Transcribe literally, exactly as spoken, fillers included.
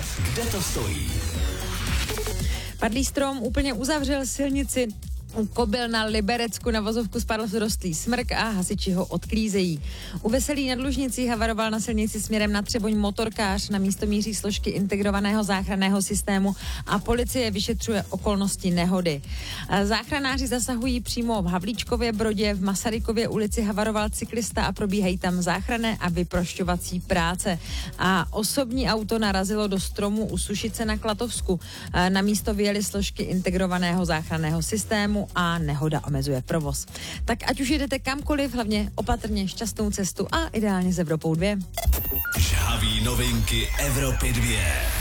kde to stojí. Padlý strom úplně uzavřel silnici u Kobyl na Liberecku, na vozovku spadl vzrostlý smrk a hasiči ho odklízejí. U Veselí nad Lužnicí havaroval na silnici směrem na Třeboň motorkář, na místo míří složky integrovaného záchranného systému a policie vyšetřuje okolnosti nehody. Záchranáři zasahují přímo v Havlíčkově Brodě, v Masarykově ulici havaroval cyklista a probíhají tam záchranné a vyprošťovací práce. A osobní auto narazilo do stromu u Sušice na Klatovsku. Na místo vyjeli složky integrovaného záchranného systému a nehoda omezuje provoz. Tak ať už jedete kamkoliv, hlavně opatrně, šťastnou cestu a ideálně s Evropou dvě. Žhaví novinky Evropy dvě.